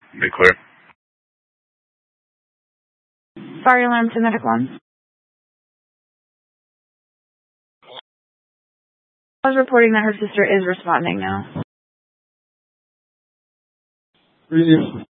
Be clear. Fire alarm to medic one. I was reporting that her sister is responding now.